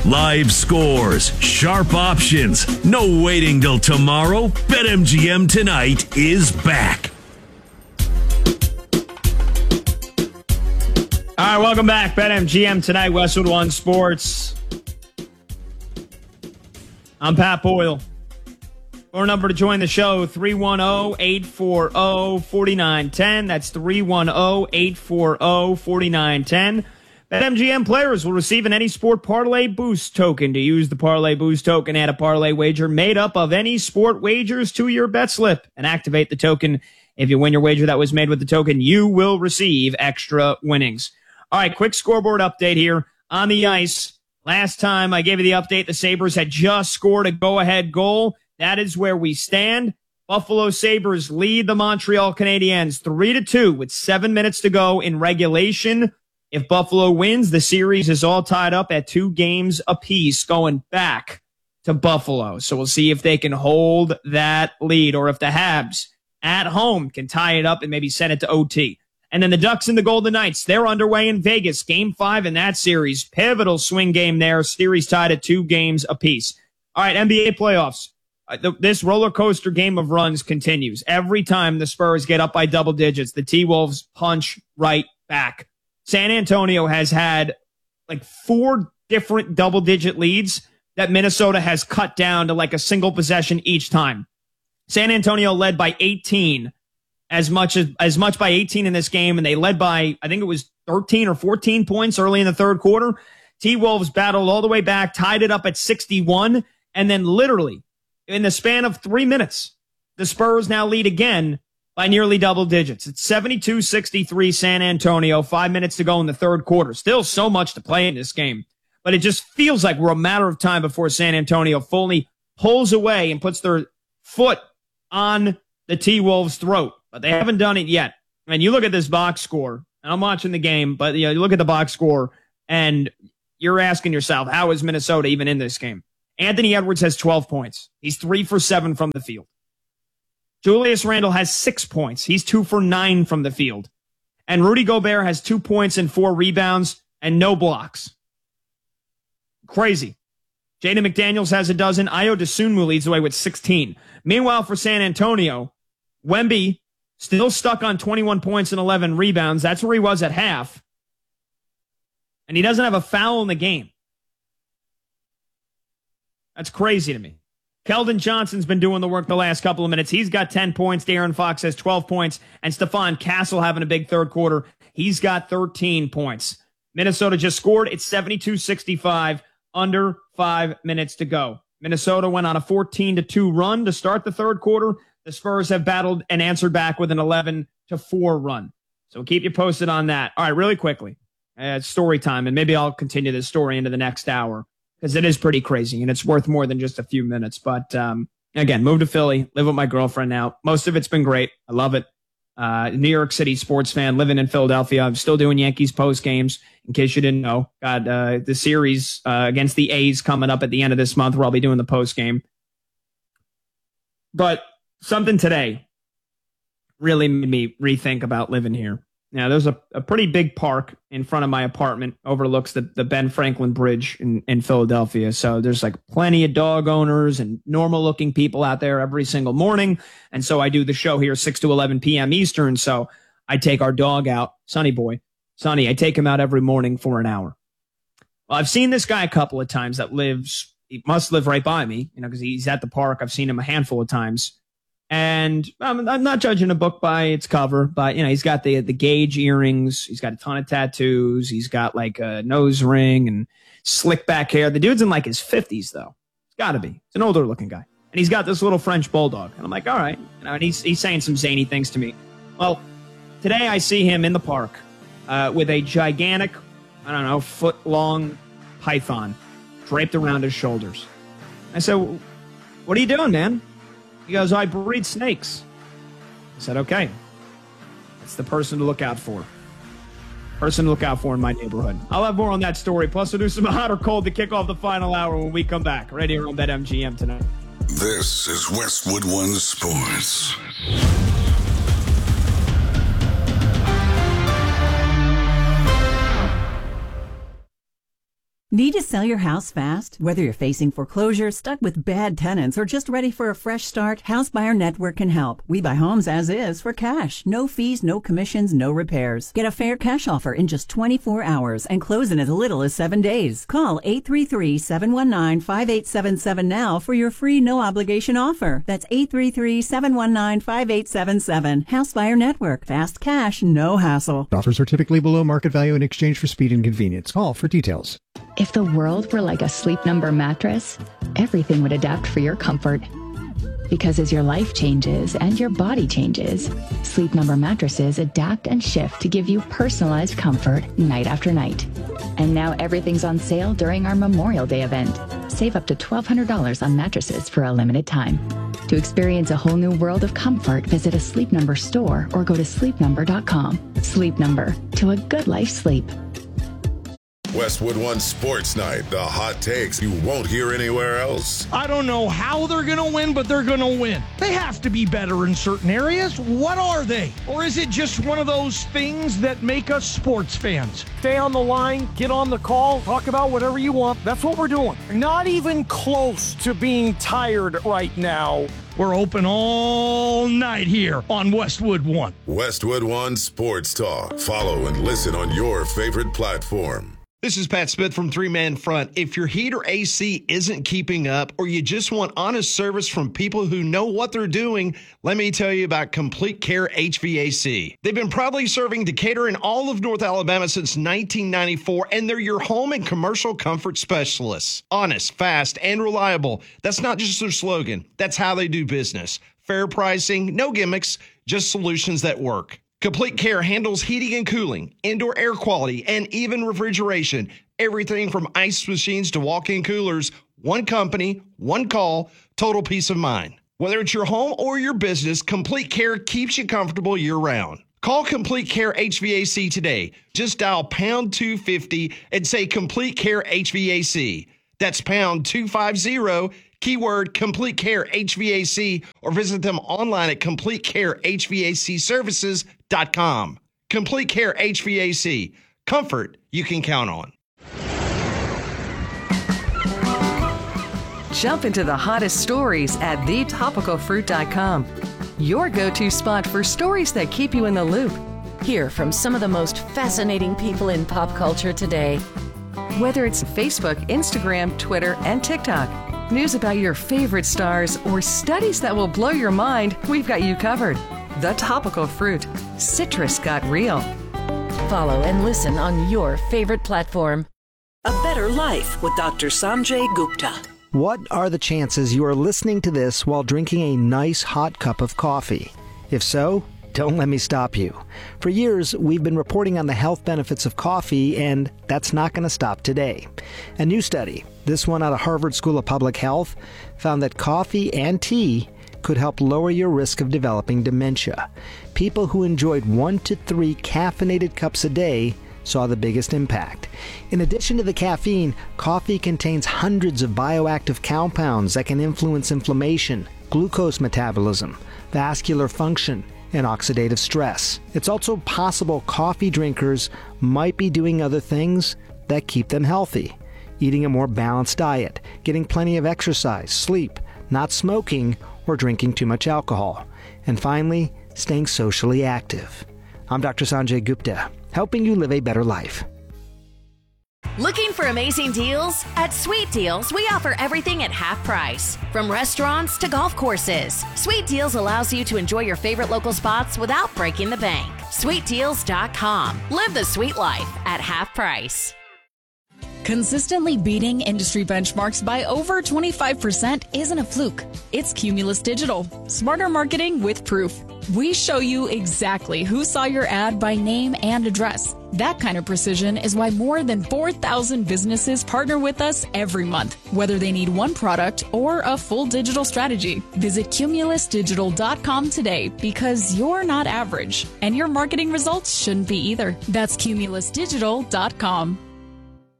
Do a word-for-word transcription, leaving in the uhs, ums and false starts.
Live scores, sharp options, no waiting till tomorrow. BetMGM Tonight is back. All right, welcome back. BetMGM Tonight, Westwood One Sports. I'm Pat Boyle. Our number to join the show, three one zero, eight four zero, four nine one zero. That's three one zero, eight four zero, four nine one zero. BetMGM players will receive an Any Sport Parlay Boost token. To use the Parlay Boost token, add a parlay wager made up of any sport wagers to your bet slip and activate the token. If you win your wager that was made with the token, you will receive extra winnings. All right, quick scoreboard update here on the ice. Last time I gave you the update, the Sabres had just scored a go-ahead goal. That is where we stand. Buffalo Sabres lead the Montreal Canadiens three to two with seven minutes to go in regulation. If Buffalo wins, the series is all tied up at two games apiece going back to Buffalo. So we'll see if they can hold that lead or if the Habs at home can tie it up and maybe send it to O T. And then the Ducks and the Golden Knights, they're underway in Vegas. Game five in that series. Pivotal swing game there. Series tied at two games apiece. All right, N B A playoffs. Uh, this roller coaster game of runs continues. Every time the Spurs get up by double digits, the T-Wolves punch right back. San Antonio has had like four different double-digit leads that Minnesota has cut down to like a single possession each time. San Antonio led by eighteen, as much as as much by eighteen in this game, and they led by, I think it was thirteen or fourteen points early in the third quarter. T-Wolves battled all the way back, tied it up at sixty-one, and then literally in the span of three minutes, the Spurs now lead again by nearly double digits. It's seventy-two sixty-three San Antonio, five minutes to go in the third quarter. Still so much to play in this game, but it just feels like we're a matter of time before San Antonio fully pulls away and puts their foot on the T-Wolves' throat. But they haven't done it yet. And you look at this box score, and I'm watching the game, but you know, you look at the box score, and you're asking yourself, how is Minnesota even in this game? Anthony Edwards has twelve points. He's three for seven from the field. Julius Randle has six points. He's two for nine from the field. And Rudy Gobert has two points and four rebounds and no blocks. Crazy. Jaden McDaniels has a dozen. Ayo Dosunmu leads the way with sixteen. Meanwhile, for San Antonio, Wemby still stuck on twenty-one points and eleven rebounds. That's where he was at half. And he doesn't have a foul in the game. That's crazy to me. Keldon Johnson's been doing the work the last couple of minutes. He's got ten points. De'Aaron Fox has twelve points. And Stephon Castle having a big third quarter. He's got thirteen points. Minnesota just scored. It's seventy-two sixty-five, under five minutes to go. Minnesota went on a fourteen to two run to start the third quarter. The Spurs have battled and answered back with an eleven to four run. So we'll keep you posted on that. All right, really quickly. Uh, it's story time, and maybe I'll continue this story into the next hour, because it is pretty crazy, and it's worth more than just a few minutes. But, um, again, moved to Philly, live with my girlfriend now. Most of it's been great. I love it. Uh, New York City sports fan, living in Philadelphia. I'm still doing Yankees post games, in case you didn't know. Got uh, the series uh, against the A's coming up at the end of this month, where I'll be doing the post game. But something today really made me rethink about living here. Now, there's a, a pretty big park in front of my apartment, overlooks the, the Ben Franklin Bridge in, in Philadelphia. So there's like plenty of dog owners and normal looking people out there every single morning. And so I do the show here six to eleven p.m. Eastern. So I take our dog out, Sonny Boy, Sonny, I take him out every morning for an hour. Well, I've seen this guy a couple of times that lives, he must live right by me, you know, because he's at the park. I've seen him a handful of times. And I'm, I'm not judging a book by its cover, but, you know, he's got the the gauge earrings. He's got a ton of tattoos. He's got like a nose ring and slick back hair. The dude's in like his fifties, though. It's got to be. It's an older looking guy. And he's got this little French bulldog. And I'm like, all right. You know, and he's, he's saying some zany things to me. Well, today I see him in the park uh, with a gigantic, I don't know, foot long python draped around his shoulders. I said, what are you doing, man? He goes, I breed snakes. I said, okay. That's the person to look out for. Person to look out for in my neighborhood. I'll have more on that story. Plus, we'll do some hot or cold to kick off the final hour when we come back. Right here on BetMGM tonight. This is Westwood One Sports. Need to sell your house fast? Whether you're facing foreclosure, stuck with bad tenants, or just ready for a fresh start, House Buyer Network can help. We buy homes as is for cash. No fees, no commissions, no repairs. Get a fair cash offer in just twenty-four hours and close in as little as seven days. Call eight three three, seven one nine, five eight seven seven now for your free no-obligation offer. That's eight three three, seven one nine, five eight seven seven. House Buyer Network. Fast cash, no hassle. Offers are typically below market value in exchange for speed and convenience. Call for details. If the world were like a Sleep Number mattress, everything would adapt for your comfort. Because as your life changes and your body changes, Sleep Number mattresses adapt and shift to give you personalized comfort night after night. And now everything's on sale during our Memorial Day event. Save up to twelve hundred dollars on mattresses for a limited time. To experience a whole new world of comfort, visit a Sleep Number store or go to sleep number dot com. Sleep Number, to a good life sleep. Westwood One Sports Night, the hot takes you won't hear anywhere else. I don't know how they're going to win, but they're going to win. They have to be better in certain areas. What are they? Or is it just one of those things that make us sports fans? Stay on the line, get on the call, talk about whatever you want. That's what we're doing. Not even close to being tired right now. We're open all night here on Westwood One. Westwood One Sports Talk. Follow and listen on your favorite platform. This is Pat Smith from Three Man Front. If your heat or A C isn't keeping up, or you just want honest service from people who know what they're doing, let me tell you about Complete Care H V A C. They've been proudly serving Decatur and all of North Alabama since nineteen ninety-four, and they're your home and commercial comfort specialists. Honest, fast, and reliable. That's not just their slogan. That's how they do business. Fair pricing, no gimmicks, just solutions that work. Complete Care handles heating and cooling, indoor air quality, and even refrigeration. Everything from ice machines to walk-in coolers. One company, one call, total peace of mind. Whether it's your home or your business, Complete Care keeps you comfortable year-round. Call Complete Care H V A C today. Just dial pound two fifty and say Complete Care H V A C. That's pound two fifty, keyword Complete Care H V A C, or visit them online at complete care h v a c services dot com. Complete Care H V A C. Comfort you can count on. Jump into the hottest stories at the topical fruit dot com. Your go-to spot for stories that keep you in the loop. Hear from some of the most fascinating people in pop culture today. Whether it's Facebook, Instagram, Twitter, and TikTok, news about your favorite stars, or studies that will blow your mind, we've got you covered. The Topical Fruit. Citrus got real. Follow and listen on your favorite platform. A Better Life with Doctor Sanjay Gupta. What are the chances you are listening to this while drinking a nice hot cup of coffee? If so, don't let me stop you. For years, we've been reporting on the health benefits of coffee, and that's not going to stop today. A new study, this one out of Harvard School of Public Health, found that coffee and tea could help lower your risk of developing dementia. People who enjoyed one to three caffeinated cups a day saw the biggest impact. In addition to the caffeine, coffee contains hundreds of bioactive compounds that can influence inflammation, glucose metabolism, vascular function, and oxidative stress. It's also possible coffee drinkers might be doing other things that keep them healthy. Eating a more balanced diet, getting plenty of exercise, sleep, not smoking, or drinking too much alcohol. And finally, staying socially active. I'm Doctor Sanjay Gupta, helping you live a better life. Looking for amazing deals? At Sweet Deals, we offer everything at half price. From restaurants to golf courses, Sweet Deals allows you to enjoy your favorite local spots without breaking the bank. sweet deals dot com. Live the sweet life at half price. Consistently beating industry benchmarks by over twenty-five percent isn't a fluke. It's Cumulus Digital. Smarter marketing with proof. We show you exactly who saw your ad by name and address. That kind of precision is why more than four thousand businesses partner with us every month, whether they need one product or a full digital strategy. Visit cumulus digital dot com today, because you're not average, and your marketing results shouldn't be either. That's cumulus digital dot com.